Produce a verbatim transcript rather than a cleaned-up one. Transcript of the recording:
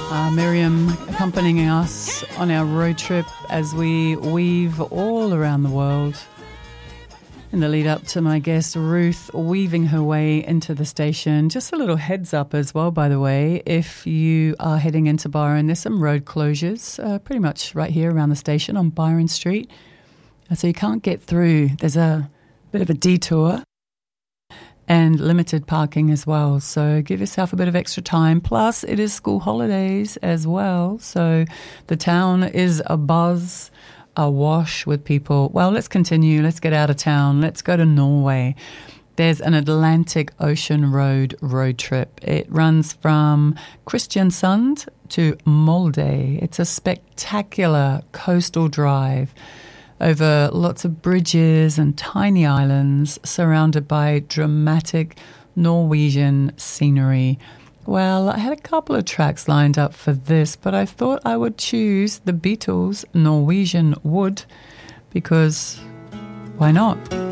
Uh, Miriam accompanying us on our road trip as we weave all around the world. In the lead up to my guest Ruth weaving her way into the station. Just a little heads up as well, by the way, if you are heading into Byron, there's some road closures uh, pretty much right here around the station on Byron Street. Uh, so you can't get through. There's a bit of a detour. And limited parking as well. So give yourself a bit of extra time. Plus, it is school holidays as well. So the town is abuzz, awash with people. Well, let's continue. Let's get out of town. Let's go to Norway. There's an Atlantic Ocean Road road trip. It runs from Kristiansand to Molde. It's a spectacular coastal drive over lots of bridges and tiny islands surrounded by dramatic Norwegian scenery. Well, I had a couple of tracks lined up for this, but I thought I would choose the Beatles' Norwegian Wood because why not?